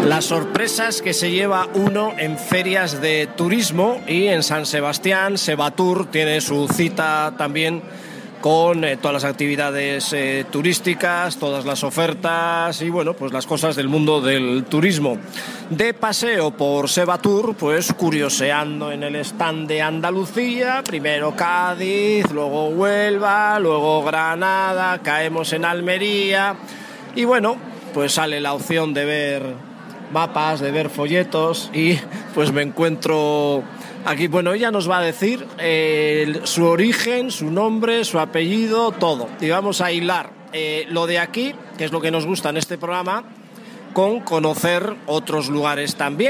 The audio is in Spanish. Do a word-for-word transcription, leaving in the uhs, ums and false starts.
Las sorpresas que se lleva uno en ferias de turismo, y en San Sebastián Sebatur tiene su cita también con eh, todas las actividades eh, turísticas, todas las ofertas y bueno, pues las cosas del mundo del turismo. De paseo por Sebatur, pues curioseando en el stand de Andalucía, primero Cádiz, luego Huelva, luego Granada, caemos en Almería y bueno, pues sale la opción de ver mapas, de ver folletos y pues me encuentro aquí. Bueno, ella nos va a decir eh, su origen, su nombre, su apellido, todo. Y vamos a hilar eh, lo de aquí, que es lo que nos gusta en este programa, con conocer otros lugares también.